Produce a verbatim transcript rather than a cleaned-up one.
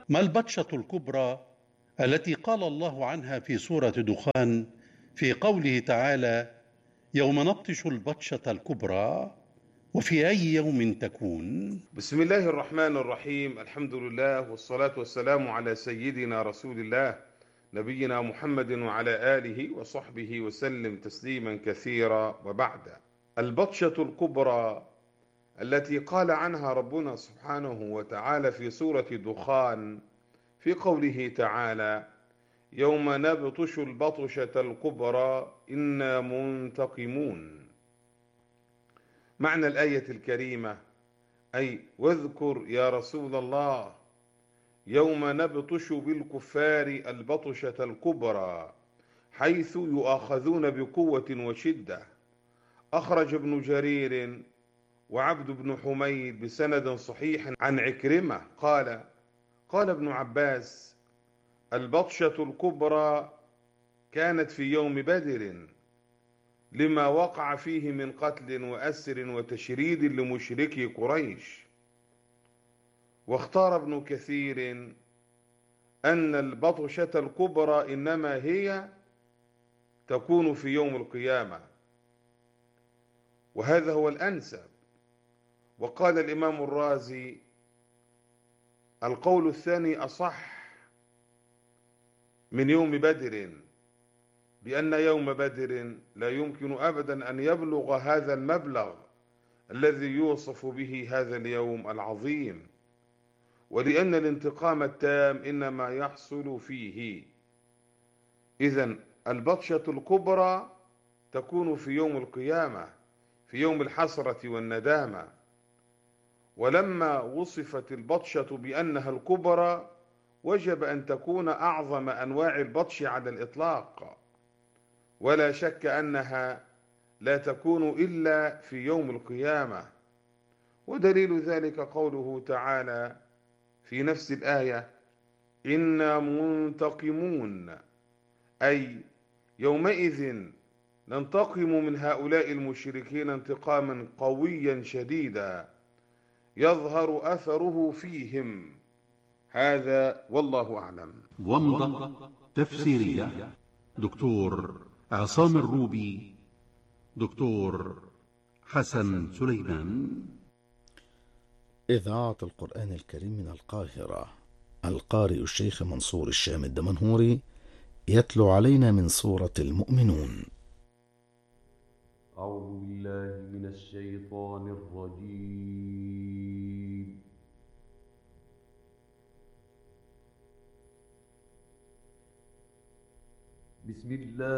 ما البطشة الكبرى التي قال الله عنها في سورة دخان في قوله تعالى: يوم نبطش البطشة الكبرى؟ وفي أي يوم تكون؟ بسم الله الرحمن الرحيم. الحمد لله والصلاة والسلام على سيدنا رسول الله نبينا محمد وعلى آله وصحبه وسلم تسليما كثيرا. وبعد، البطشة الكبرى التي قال عنها ربنا سبحانه وتعالى في سورة دخان في قوله تعالى: يوم نبطش البطشة الكبرى إنا منتقمون. معنى الآية الكريمة أي واذكر يا رسول الله يوم نبطش بالكفار البطشة الكبرى، حيث يؤاخذون بقوة وشدة. أخرج ابن جرير وعبد بن حميد بسند صحيح عن عكرمة قال: قال ابن عباس: البطشة الكبرى كانت في يوم بدر، لما وقع فيه من قتل وأسر وتشريد لمشركي قريش. واختار ابن كثير أن البطشة الكبرى إنما هي تكون في يوم القيامة، وهذا هو الأنسب. وقال الإمام الرازي: القول الثاني أصح من يوم بدر، بأن يوم بدر لا يمكن أبدا أن يبلغ هذا المبلغ الذي يوصف به هذا اليوم العظيم، ولأن الانتقام التام إنما يحصل فيه. إذن البطشة الكبرى تكون في يوم القيامة، في يوم الحسرة والندامة. ولما وصفت البطشة بأنها الكبرى وجب أن تكون أعظم أنواع البطش على الإطلاق، ولا شك أنها لا تكون إلا في يوم القيامة. ودليل ذلك قوله تعالى في نفس الآية: إنا منتقمون، أي يومئذ ننتقم من هؤلاء المشركين انتقاما قويا شديدا يظهر أثره فيهم. هذا والله أعلم. ومضة تفسيرية دكتور عصام الروبي، دكتور حسن سليمان. إذاعة القرآن الكريم من القاهرة، القارئ الشيخ منصور الشام الدمنهوري يتلو علينا من سورة المؤمنون. أعوذ بالله من الشيطان الرجيم. بسم الله